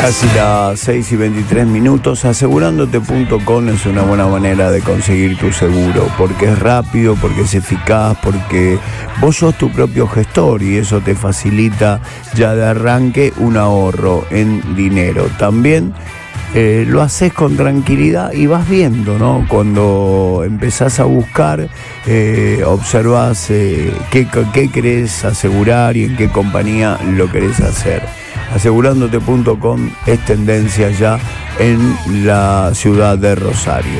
Casi las 6:23. Asegurándote.com es una buena manera de conseguir tu seguro, porque es rápido, porque es eficaz, porque vos sos tu propio gestor y eso te facilita ya de arranque un ahorro en dinero. También lo haces con tranquilidad y vas viendo, ¿no? Cuando empezás a buscar, observás qué querés asegurar y en qué compañía lo querés hacer. Asegurándote.com es tendencia ya en la ciudad de Rosario.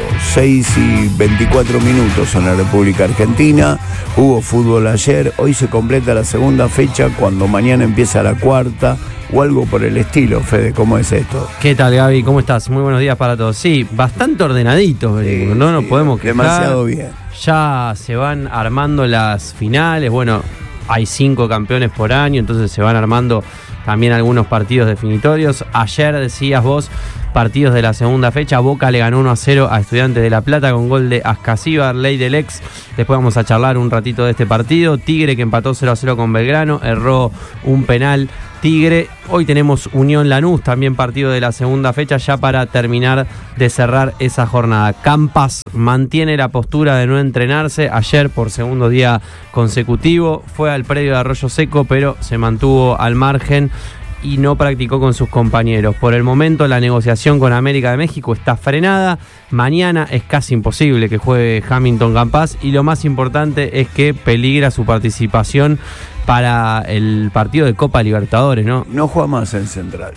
6:24 en la República Argentina. Hubo fútbol ayer, hoy se completa la segunda fecha, cuando mañana empieza la cuarta o algo por el estilo. Fede, ¿cómo es esto? ¿Qué tal, Gaby? ¿Cómo estás? Muy buenos días para todos. Sí, bastante ordenadito, no nos podemos quejar. Demasiado bien. Ya se van armando las finales, bueno, hay 5 campeones por año, entonces se van armando también algunos partidos definitorios. Ayer decías vos, partidos de la segunda fecha. Boca le ganó 1-0 a Estudiantes de La Plata con gol de Ascasíbar, ley del ex. Después vamos a charlar un ratito de este partido. Tigre, que empató 0-0 con Belgrano, erró un penal Tigre. Hoy tenemos Unión Lanús, también partido de la segunda fecha, ya para terminar de cerrar esa jornada. Campas mantiene la postura de no entrenarse. Ayer, por segundo día consecutivo, fue al predio de Arroyo Seco, pero se mantuvo al margen y no practicó con sus compañeros. Por el momento la negociación con América de México está frenada. Mañana es casi imposible que juegue Hamilton Campas y lo más importante es que peligra su participación para el partido de Copa Libertadores, ¿no? No juega más en Central.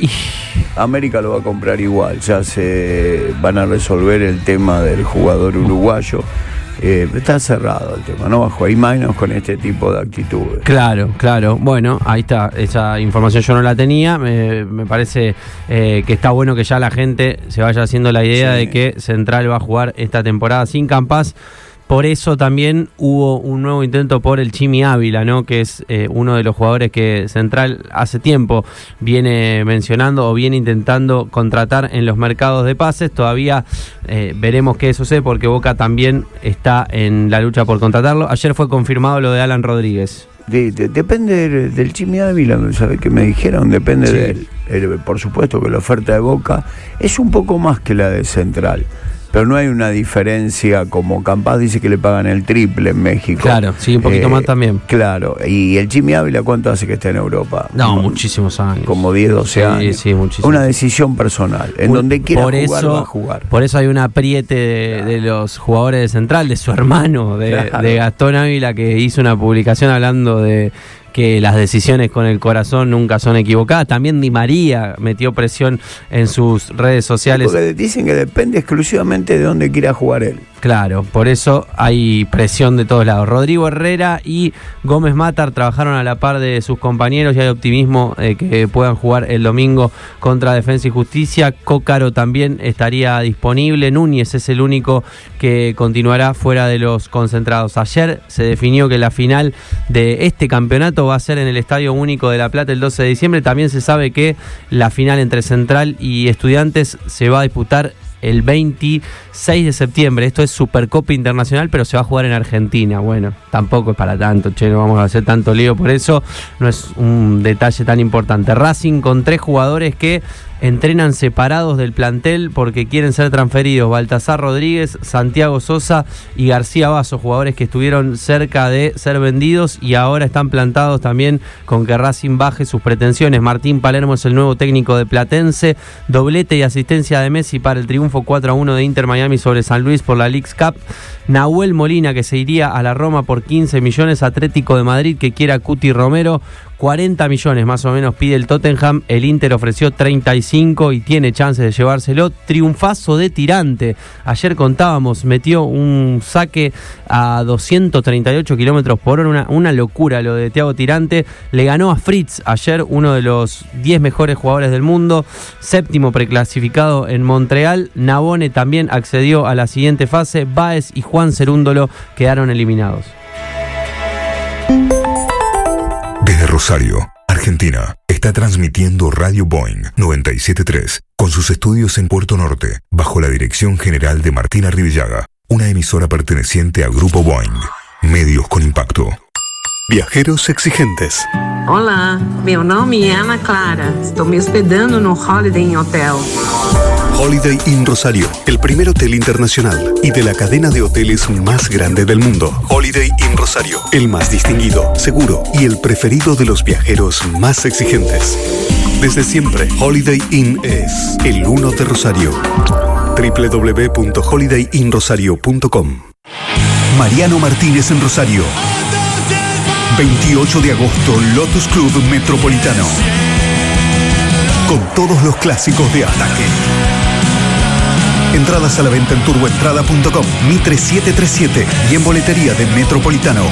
América lo va a comprar igual. Ya se van a resolver el tema del jugador uruguayo. Está cerrado el tema, no bajo, hay menos con este tipo de actitudes. Claro. Bueno, ahí está, esa información yo no la tenía. Me parece que está bueno que ya la gente se vaya haciendo la idea de que Central va a jugar esta temporada sin Campas. Por eso también hubo un nuevo intento por el Chimi Ávila, ¿no? Que es uno de los jugadores que Central hace tiempo viene mencionando o viene intentando contratar en los mercados de pases. Todavía veremos qué sucede, porque Boca también está en la lucha por contratarlo. Ayer fue confirmado lo de Alan Rodríguez. Depende del Chimi Ávila, ¿sabes qué me dijeron? Depende de él. Por supuesto que la oferta de Boca es un poco más que la de Central, pero no hay una diferencia como Campas dice que le pagan el triple en México. Claro, sí, un poquito más también. Claro, y el Chimi Ávila, ¿cuánto hace que está en Europa? No, muchísimos años. Como 10, 12 años. Sí, muchísimo. Una decisión personal, en donde quiera jugar, va a jugar. Por eso hay un apriete de los jugadores de Central, de su hermano, de Gastón Ávila, que hizo una publicación hablando de que las decisiones con el corazón nunca son equivocadas. También Di María metió presión en sus redes sociales. Porque dicen que depende exclusivamente de dónde quiera jugar él. Claro, por eso hay presión de todos lados. Rodrigo Herrera y Gómez Matar trabajaron a la par de sus compañeros y hay optimismo que puedan jugar el domingo contra Defensa y Justicia. Cócaro también estaría disponible. Núñez es el único que continuará fuera de los concentrados. Ayer se definió que la final de este campeonato va a ser en el Estadio Único de La Plata el 12 de diciembre. También se sabe que la final entre Central y Estudiantes se va a disputar el 26 de septiembre. Esto es Supercopa Internacional, pero se va a jugar en Argentina. Bueno, tampoco es para tanto, no vamos a hacer tanto lío por eso. No es un detalle tan importante. Racing con 3 jugadores que entrenan separados del plantel porque quieren ser transferidos. Baltasar Rodríguez, Santiago Sosa y García Basso, jugadores que estuvieron cerca de ser vendidos y ahora están plantados también con que Racing baje sus pretensiones. Martín Palermo es el nuevo técnico de Platense. Doblete y asistencia de Messi para el triunfo 4-1 de Inter Miami sobre San Luis por la Leagues Cup. Nahuel Molina, que se iría a la Roma por 15 millones. Atlético de Madrid, que quiere a Cuti Romero. 40 millones más o menos pide el Tottenham. El Inter ofreció 35 y tiene chances de llevárselo. Triunfazo de Tirante. Ayer contábamos, metió un saque a 238 kilómetros por hora. Una locura lo de Thiago Tirante. Le ganó a Fritz ayer, uno de los 10 mejores jugadores del mundo. 7º preclasificado en Montreal. Navone también accedió a la siguiente fase. Báez y Juan Cerúndolo quedaron eliminados. Desde Rosario, Argentina, está transmitiendo Radio Boing 97.3, con sus estudios en Puerto Norte, bajo la dirección general de Martín Arrivillaga, una emisora perteneciente a Grupo Boing, medios con impacto. Viajeros exigentes. Olá, meu nome é Ana Clara. Estou me hospedando no Holiday Inn Hotel. Holiday Inn Rosario, el primer hotel internacional y de la cadena de hoteles más grande del mundo. Holiday Inn Rosario, el más distinguido, seguro y el preferido de los viajeros más exigentes. Desde siempre, Holiday Inn es el uno de Rosario. www.holidayinrosario.com. Mariano Martínez en Rosario. 28 de agosto, Lotus Club Metropolitano. Con todos los clásicos de Ataque. Entradas a la venta en turboentrada.com, Mitre 737 y en boletería de Metropolitano.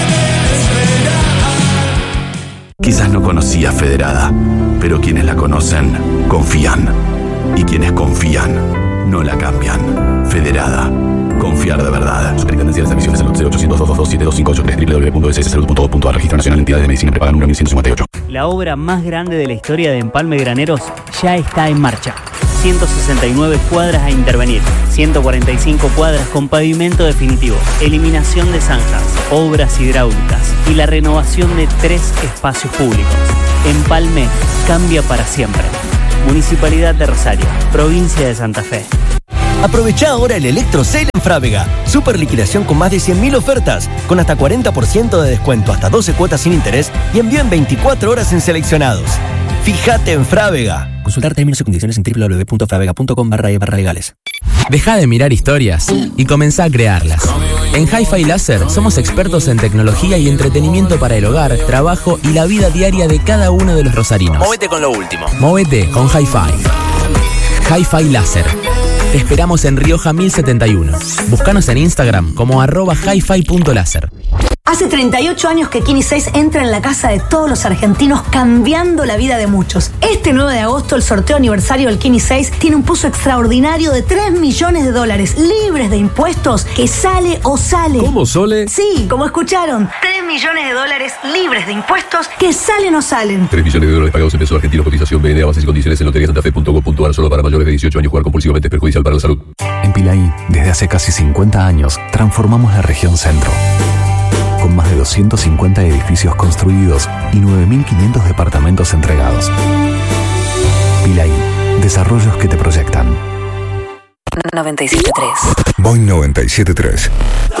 Quizás no conocía Federada, pero quienes la conocen, confían. Y quienes confían, no la cambian. Federada. Confiar de verdad. Superintendencia de Servicios de Salud 0800-222-7258 www.sssalud.gov.ar. Registro Nacional de Entidades de Medicina Prepaga número 1158. La obra más grande de la historia de Empalme Graneros ya está en marcha. 169 cuadras a intervenir, 145 cuadras con pavimento definitivo, eliminación de zanjas, obras hidráulicas y la renovación de 3 espacios públicos. Empalme cambia para siempre. Municipalidad de Rosario, provincia de Santa Fe. Aprovechá ahora el Electro Sale en Frávega. Super liquidación con más de 100.000 ofertas, con hasta 40% de descuento, hasta 12 cuotas sin interés y envío en 24 horas en seleccionados. Fíjate en Frávega. Consultar términos y condiciones en www.fravega.com/legales. Deja de mirar historias y comenzá a crearlas. En Hi-Fi Láser somos expertos en tecnología y entretenimiento para el hogar, trabajo y la vida diaria de cada uno de los rosarinos. Móvete con lo último. Móvete con Hi-Fi. Hi-Fi Láser. Te esperamos en Rioja 1071. Búscanos en Instagram como @hifi.láser. Hace 38 años que Kini 6 entra en la casa de todos los argentinos, cambiando la vida de muchos. Este 9 de agosto, el sorteo aniversario del Kini 6 tiene un pozo extraordinario de $3 millones libres de impuestos, que sale o sale. ¿Cómo, Sole? Sí, como escucharon, $3 millones libres de impuestos, que salen o salen. $3 millones pagados en pesos argentinos. Cotización BNA, bases y condiciones en loteriasantafe.gov.ar. Solo para mayores de 18 años. Jugar compulsivamente es perjudicial para la salud. En Pilaí, desde hace casi 50 años, transformamos la región centro. Con más de 250 edificios construidos y 9.500 departamentos entregados. Pilaí, desarrollos que te proyectan. 97.3. Boing 97.3.